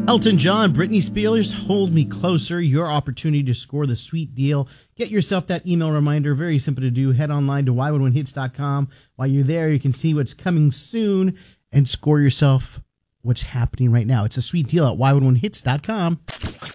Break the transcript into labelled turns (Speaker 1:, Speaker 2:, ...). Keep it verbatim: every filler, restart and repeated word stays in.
Speaker 1: Elton John, Britney Spears, Hold Me Closer, your opportunity to score the sweet deal. Get yourself that email reminder. Very simple to do. Head online to why would win hits dot com. While you're there, you can see what's coming soon and score yourself what's happening right now. It's a sweet deal at why would win hits dot com.